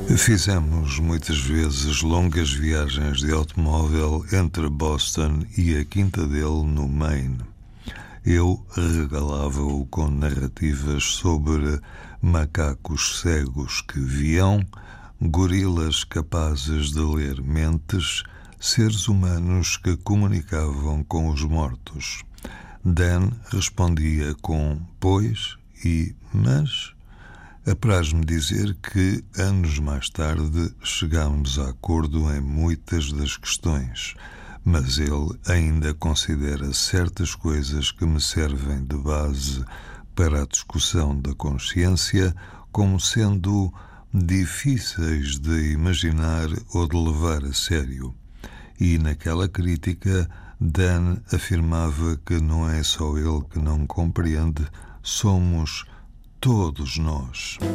Fizemos muitas vezes longas viagens de automóvel entre Boston e a quinta dele no Maine. Eu regalava-o com narrativas sobre macacos cegos que viam, gorilas capazes de ler mentes, seres humanos que comunicavam com os mortos. Dan respondia com pois e mas. Apraz-me dizer que, anos mais tarde, chegámos a acordo em muitas das questões, mas ele ainda considera certas coisas que me servem de base para a discussão da consciência como sendo difíceis de imaginar ou de levar a sério. E naquela crítica, Dan afirmava que não é só ele que não compreende, somos todos nós.